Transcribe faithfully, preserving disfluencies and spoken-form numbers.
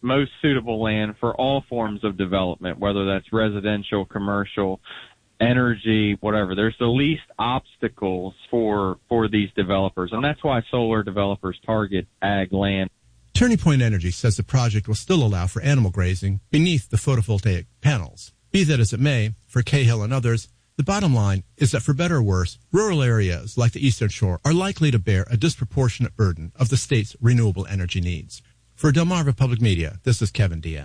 most suitable land for all forms of development, whether that's residential, commercial, energy, whatever. There's the least obstacles for for these developers, and that's why solar developers target ag land. Turning Point Energy says the project will still allow for animal grazing beneath the photovoltaic panels. Be that as it may, for Cahill and others, the bottom line is that for better or worse, rural areas like the Eastern Shore are likely to bear a disproportionate burden of the state's renewable energy needs. For Delmarva Public Media, this is Kevin Diaz.